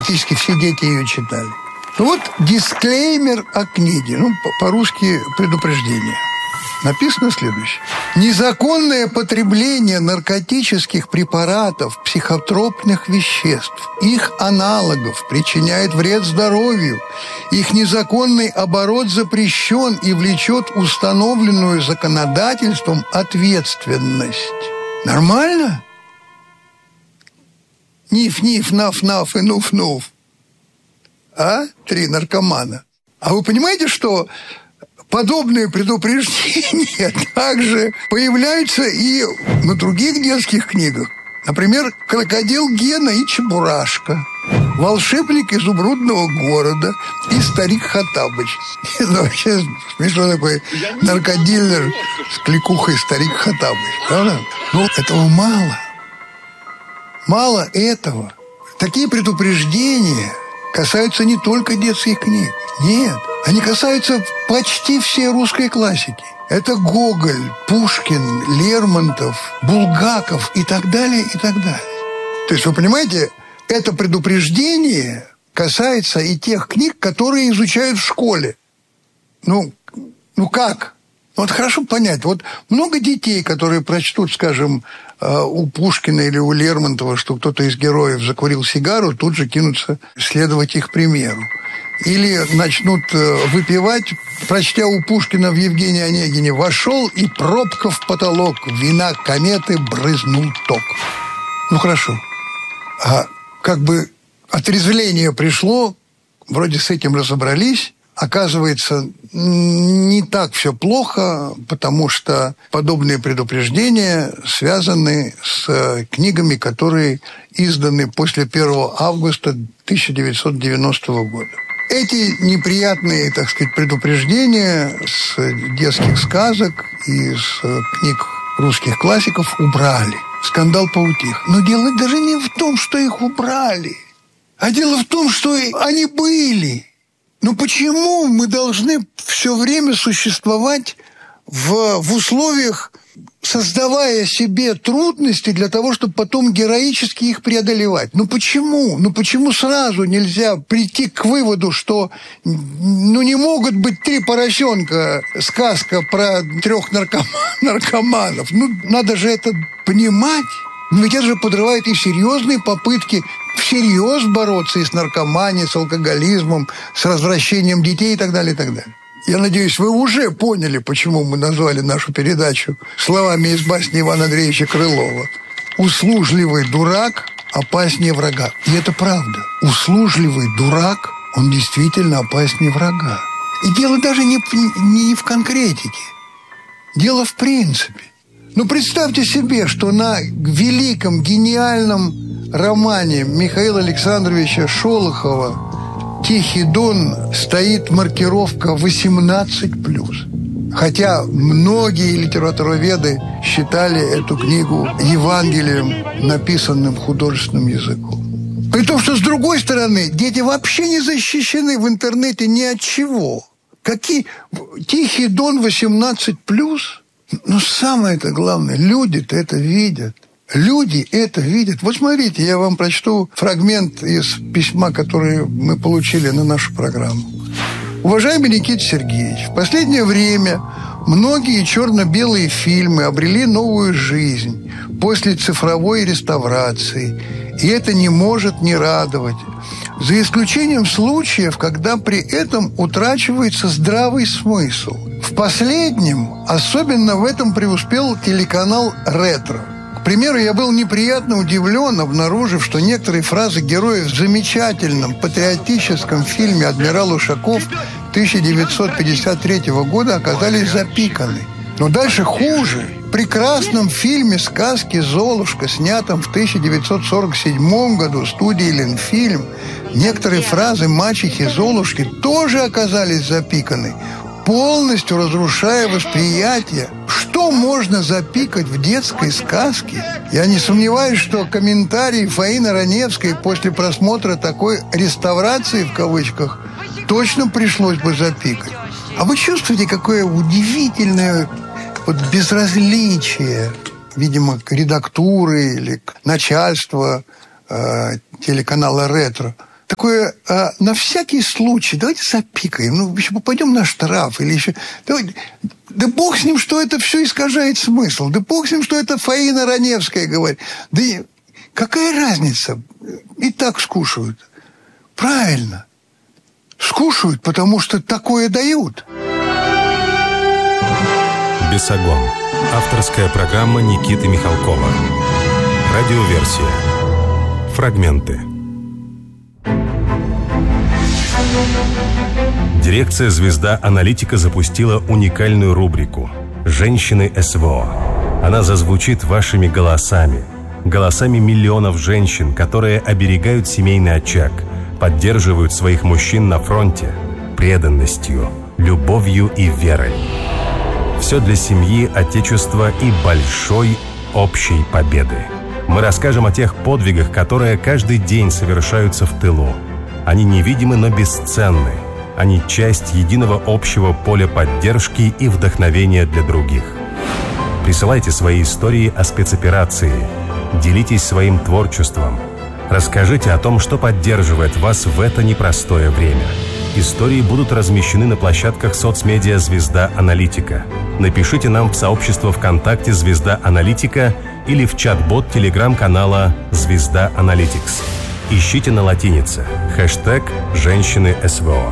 практически все дети ее читали. Вот дисклеймер о книге, по-русски предупреждение. Написано следующее. Незаконное потребление наркотических препаратов, психотропных веществ, их аналогов причиняет вред здоровью. Их незаконный оборот запрещен и влечет установленную законодательством ответственность. Нормально? Ниф-ниф, наф-наф и нуф-нуф. А? 3 наркомана. А вы понимаете, что подобные предупреждения также появляются и на других детских книгах. Например, «Крокодил Гена и Чебурашка», «Волшебник изумрудного города» и «Старик Хоттабыч». Это вообще смешно, такой наркодилер с кликухой «Старик Хоттабыч». Правда? Но этого мало. Мало этого. Такие предупреждения касаются не только детских книг. Нет, они касаются почти всей русской классики. Это Гоголь, Пушкин, Лермонтов, Булгаков и так далее, и так далее. То есть, вы понимаете, это предупреждение касается и тех книг, которые изучают в школе. Ну как? Вот хорошо понять. Вот много детей, которые прочтут, скажем, у Пушкина или у Лермонтова, что кто-то из героев закурил сигару, тут же кинутся следовать их примеру. Или начнут выпивать, прочтя у Пушкина в Евгении Онегине: «Вошел и пробка в потолок, вина кометы брызнул ток». Ну хорошо. А как бы отрезвление пришло, вроде с этим разобрались. Оказывается, не так все плохо, потому что подобные предупреждения связаны с книгами, которые изданы после 1 августа 1990 года. Эти неприятные, так сказать, предупреждения с детских сказок и с книг русских классиков убрали. Скандал поутих. Но дело даже не в том, что их убрали, а дело в том, что они были. Но почему мы должны все время существовать в условиях, создавая себе трудности для того, чтобы потом героически их преодолевать? Ну почему? Ну почему сразу нельзя прийти к выводу, что не могут быть 3 поросенка, сказка про 3 наркоманов? Надо же это понимать. Но ведь это же подрывает и серьезные попытки всерьез бороться и с наркоманией, с алкоголизмом, с развращением детей и так далее, и так далее. Я надеюсь, вы уже поняли, почему мы назвали нашу передачу словами из басни Ивана Андреевича Крылова. «Услужливый дурак опаснее врага». И это правда. Услужливый дурак, он действительно опаснее врага. И дело даже не в конкретике. Дело в принципе. Представьте себе, что на великом, гениальном романе Михаила Александровича Шолохова «Тихий Дон» стоит маркировка 18+. Хотя многие литературоведы считали эту книгу Евангелием, написанным художественным языком. При том, что, с другой стороны, дети вообще не защищены в интернете ни от чего. «Тихий Дон» 18+. Но самое-то главное, люди-то это видят. Люди это видят. Вот смотрите, я вам прочту фрагмент из письма, которое мы получили на нашу программу. Уважаемый Никита Сергеевич, в последнее время многие черно-белые фильмы обрели новую жизнь после цифровой реставрации, и это не может не радовать. За исключением случаев, когда при этом утрачивается здравый смысл. В последнем, особенно в этом преуспел телеканал «Ретро». К примеру, я был неприятно удивлен, обнаружив, что некоторые фразы героев в замечательном патриотическом фильме «Адмирал Ушаков» 1953 года оказались запиканы. Но дальше хуже. В прекрасном фильме «Сказки Золушка», снятом в 1947 году студией «Ленфильм», некоторые фразы мачехи Золушки тоже оказались запиканы, полностью разрушая восприятие. Что можно запикать в детской сказке? Я не сомневаюсь, что комментарии Фаины Раневской после просмотра такой «реставрации» в кавычках точно пришлось бы запикать. А вы чувствуете, какое удивительное безразличие, видимо, к редактуре или к начальству телеканала «Ретро» такое, на всякий случай, давайте запикаем, еще попадем на штраф или еще... Давайте, да бог с ним, что это все искажает смысл, да бог с ним, что это Фаина Раневская говорит. Да какая разница? И так скушают. Правильно. Скушают, потому что такое дают. «Бесогон». Авторская программа Никиты Михалкова. Радиоверсия. Фрагменты. Дирекция «Звезда Аналитика» запустила уникальную рубрику «Женщины СВО». Она зазвучит вашими голосами. Голосами миллионов женщин, которые оберегают семейный очаг, поддерживают своих мужчин на фронте преданностью, любовью и верой. Все для семьи, отечества и большой общей победы. Мы расскажем о тех подвигах, которые каждый день совершаются в тылу. Они невидимы, но бесценны. Они часть единого общего поля поддержки и вдохновения для других. Присылайте свои истории о спецоперации. Делитесь своим творчеством. Расскажите о том, что поддерживает вас в это непростое время. Истории будут размещены на площадках соцмедиа «Звезда Аналитика». Напишите нам в сообщество ВКонтакте «Звезда Аналитика» или в чат-бот телеграм-канала «Звезда Аналитикс». Ищите на латинице хэштег «Женщины СВО».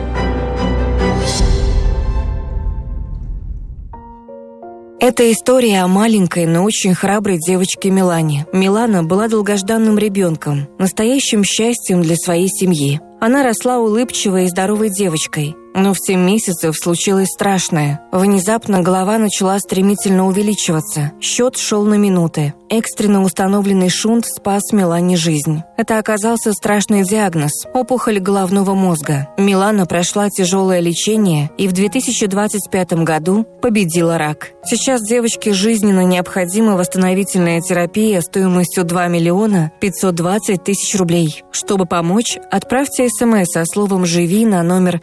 Это история о маленькой, но очень храброй девочке Милане. Милана была долгожданным ребенком, настоящим счастьем для своей семьи. Она росла улыбчивой и здоровой девочкой. Но в 7 месяцев случилось страшное. Внезапно голова начала стремительно увеличиваться. Счет шел на минуты. Экстренно установленный шунт спас Милане жизнь. Это оказался страшный диагноз – опухоль головного мозга. Милана прошла тяжелое лечение и в 2025 году победила рак. Сейчас девочке жизненно необходима восстановительная терапия стоимостью 2 миллиона 520 тысяч рублей. Чтобы помочь, отправьте СМС со словом «Живи» на номер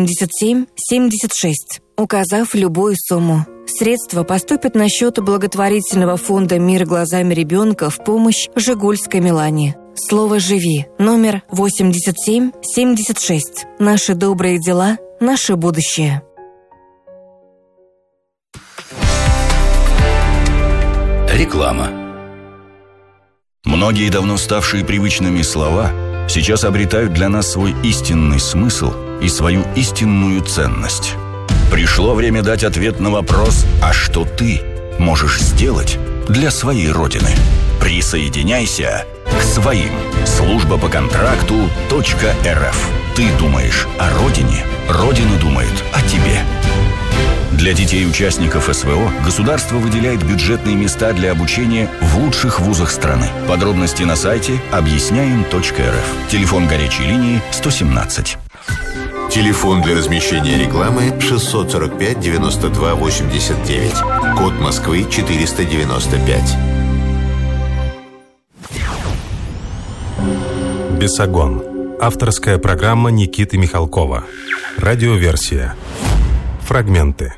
8776, указав любую сумму. Средства поступят на счет благотворительного фонда «Мир глазами ребенка» в помощь Жигульской Милане. Слово «Живи» номер 8776. Наши добрые дела, наше будущее. Реклама. Многие давно ставшие привычными слова сейчас обретают для нас свой истинный смысл и свою истинную ценность. Пришло время дать ответ на вопрос: а что ты можешь сделать для своей Родины? Присоединяйся к своим. Служба по контракту .рф. Ты думаешь о Родине, Родина думает о тебе. Для детей участников СВО государство выделяет бюджетные места для обучения в лучших вузах страны. Подробности на сайте объясняем.рф. Телефон горячей линии 117. Телефон для размещения рекламы 645 92 89. Код Москвы 495. «Бесогон». Авторская программа Никиты Михалкова. Радиоверсия. Фрагменты.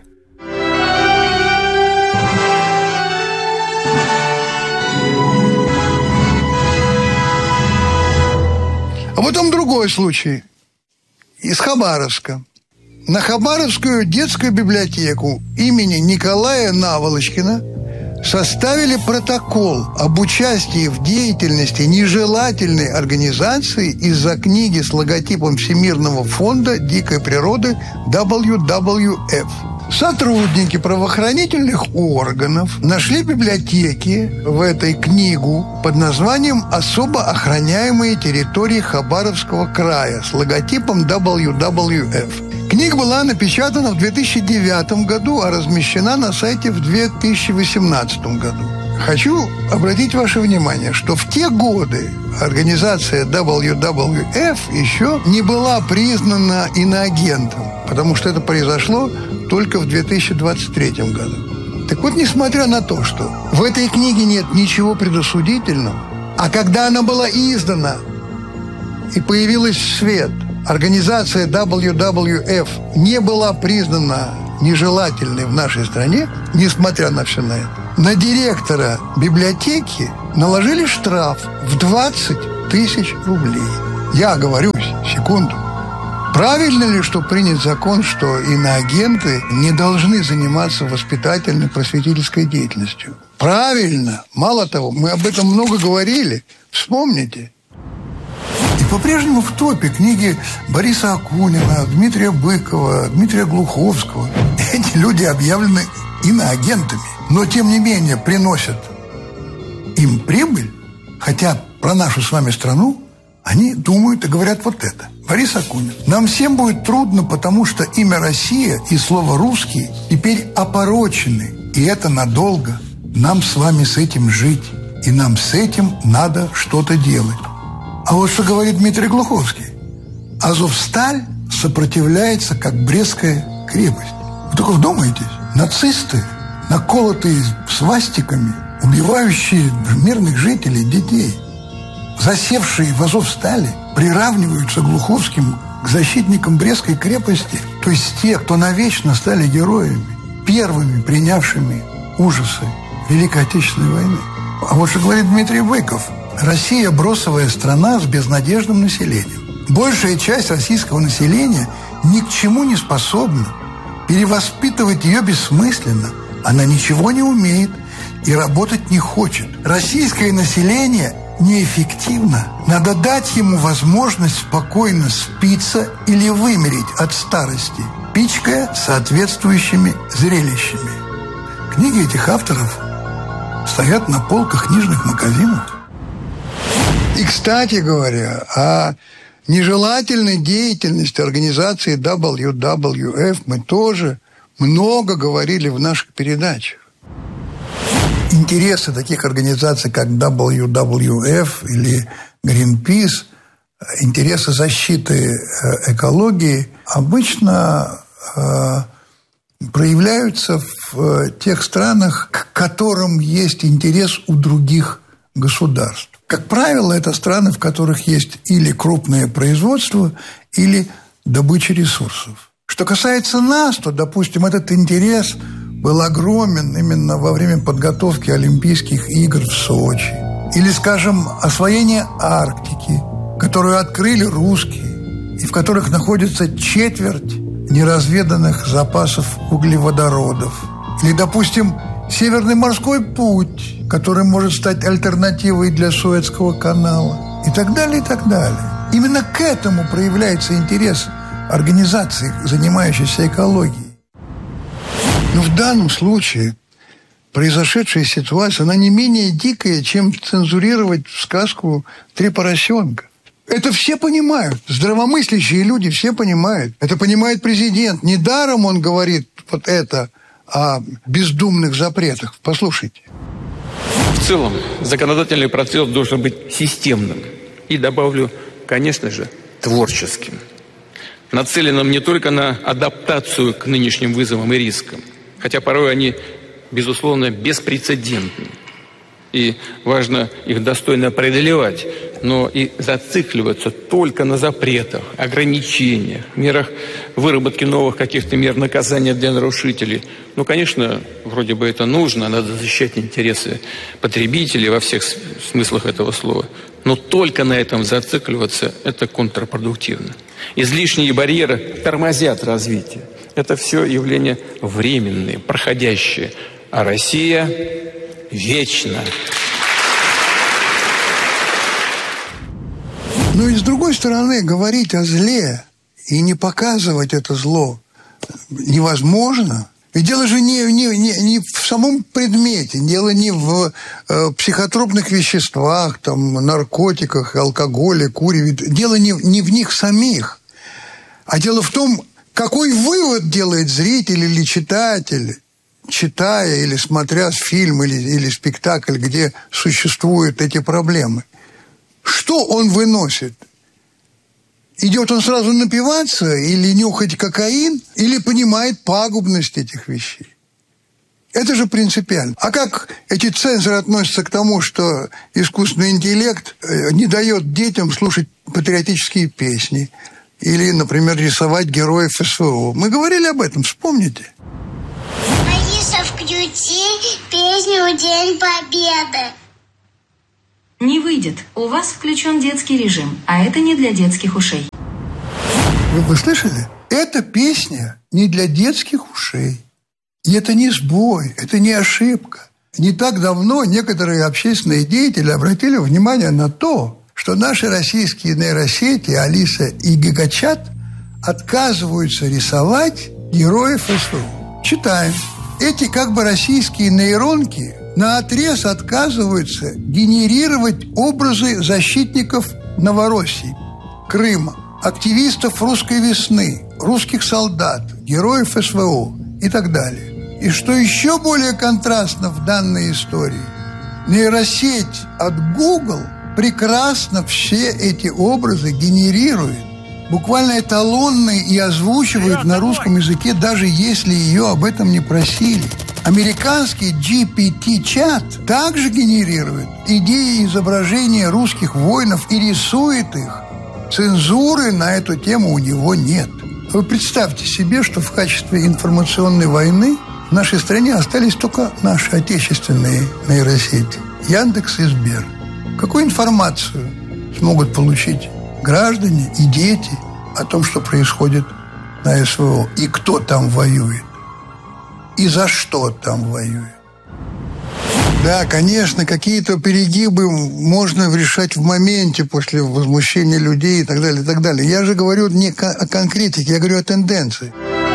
А потом другой случай. Из Хабаровска. На Хабаровскую детскую библиотеку имени Николая Наволочкина составили протокол об участии в деятельности нежелательной организации из-за книги с логотипом Всемирного фонда дикой природы WWF. Сотрудники правоохранительных органов нашли в библиотеке в этой книгу под названием «Особо охраняемые территории Хабаровского края» с логотипом WWF. Книга была напечатана в 2009 году, а размещена на сайте в 2018 году. Хочу обратить ваше внимание, что в те годы организация WWF еще не была признана иноагентом, потому что это произошло только в 2023 году. Так вот, несмотря на то, что в этой книге нет ничего предосудительного, а когда она была издана и появилась в свет, организация WWF не была признана нежелательной в нашей стране, несмотря на все на это, на директора библиотеки наложили штраф в 20 тысяч рублей Я оговорюсь, секунду. Правильно ли, что принят закон, что иноагенты не должны заниматься воспитательно-просветительской деятельностью? Правильно. Мало того, мы об этом много говорили. Вспомните. И по-прежнему в топе книги Бориса Акунина, Дмитрия Быкова, Дмитрия Глуховского. Эти люди объявлены иноагентами, но тем не менее приносят им прибыль, хотя про нашу с вами страну они думают и говорят вот это. Борис Акунин. Нам всем будет трудно, потому что имя Россия и слово русский теперь опорочены. И это надолго. Нам с вами с этим жить. И нам с этим надо что-то делать. А вот что говорит Дмитрий Глуховский. Азовсталь сопротивляется, как Брестская крепость. Вы только вдумайтесь. Нацисты, наколотые свастиками, убивающие мирных жителей, детей, засевшие в Азовстали, приравниваются Глуховским к защитникам Брестской крепости, то есть те, кто навечно стали героями, первыми принявшими ужасы Великой Отечественной войны. А вот что говорит Дмитрий Быков. Россия – бросовая страна с безнадежным населением. Большая часть российского населения ни к чему не способна. Перевоспитывать ее бессмысленно. Она ничего не умеет и работать не хочет. Российское население неэффективно. Надо дать ему возможность спокойно спиться или вымереть от старости, пичкая соответствующими зрелищами. Книги этих авторов стоят на полках книжных магазинов. И, кстати говоря, о нежелательной деятельности организации WWF мы тоже много говорили в наших передачах. Интересы таких организаций, как WWF или Greenpeace, интересы защиты экологии, обычно проявляются в тех странах, к которым есть интерес у других государств. Как правило, это страны, в которых есть или крупное производство, или добыча ресурсов. Что касается нас, то, допустим, этот интерес был огромен именно во время подготовки Олимпийских игр в Сочи. Или, скажем, освоение Арктики, которую открыли русские, и в которых находится четверть неразведанных запасов углеводородов. Или, допустим, Северный морской путь, который может стать альтернативой для Суэцкого канала. И так далее, и так далее. Именно к этому проявляется интерес организаций, занимающихся экологией. Но в данном случае произошедшая ситуация, она не менее дикая, чем цензурировать сказку «Три поросенка». Это все понимают. Здравомыслящие люди все понимают. Это понимает президент. Недаром он говорит вот это о бездумных запретах. Послушайте. В целом, законодательный процесс должен быть системным. И, добавлю, конечно же, творческим. Нацеленным не только на адаптацию к нынешним вызовам и рискам, хотя порой они, безусловно, беспрецедентны. И важно их достойно преодолевать, но и зацикливаться только на запретах, ограничениях, мерах выработки новых каких-то мер наказания для нарушителей. Ну, конечно, вроде бы это нужно, надо защищать интересы потребителей во всех смыслах этого слова. Но только на этом зацикливаться – это контрпродуктивно. Излишние барьеры тормозят развитие. Это все явления временные, проходящие. А Россия вечна. Ну и с другой стороны, говорить о зле и не показывать это зло невозможно. Ведь дело же не в самом предмете, дело не в психотропных веществах, там, наркотиках, алкоголе, куре. Дело не в них самих, а дело в том, какой вывод делает зритель или читатель, читая или смотря фильм или спектакль, где существуют эти проблемы. Что он выносит? Идет он сразу напиваться или нюхать кокаин, или понимает пагубность этих вещей? Это же принципиально. А как эти цензоры относятся к тому, что искусственный интеллект не дает детям слушать патриотические песни или, например, рисовать героев СВО? Мы говорили об этом, вспомните. Алиса, включи песню «День Победы». Не выйдет. У вас включен детский режим, а это не для детских ушей. Вы слышали? Эта песня не для детских ушей. И это не сбой, это не ошибка. Не так давно некоторые общественные деятели обратили внимание на то, что наши российские нейросети Алиса и Гигачат отказываются рисовать героев СВО. Читаем. Эти как бы российские нейронки наотрез отказываются генерировать образы защитников Новороссии, Крыма, активистов русской весны, русских солдат, героев СВО и так далее. И что еще более контрастно в данной истории, нейросеть от Google прекрасно все эти образы генерирует, буквально эталонно и озвучивает на русском языке, даже если ее об этом не просили. Американский GPT-чат также генерирует идеи и изображения русских воинов и рисует их. Цензуры на эту тему у него нет. Вы представьте себе, что в качестве информационной войны в нашей стране остались только наши отечественные нейросети Яндекс и Сбер. Какую информацию смогут получить граждане и дети о том, что происходит на СВО, и кто там воюет, и за что там воюет? Да, конечно, какие-то перегибы можно решать в моменте после возмущения людей и так далее, и так далее. Я же говорю не о конкретике, я говорю о тенденции.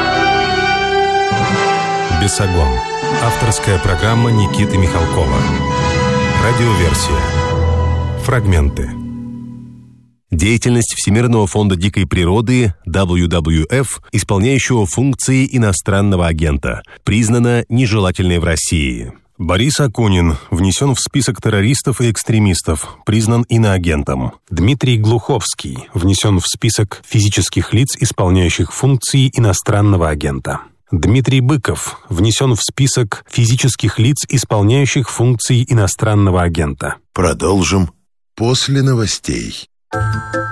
«Бесогон». Авторская программа Никиты Михалкова. Радиоверсия. Фрагменты. Деятельность Всемирного фонда дикой природы WWF, исполняющего функции иностранного агента, признана нежелательной в России. Борис Акунин внесен в список террористов и экстремистов, признан иноагентом. Дмитрий Глуховский внесен в список физических лиц, исполняющих функции иностранного агента. Дмитрий Быков внесен в список физических лиц, исполняющих функции иностранного агента. Продолжим после новостей.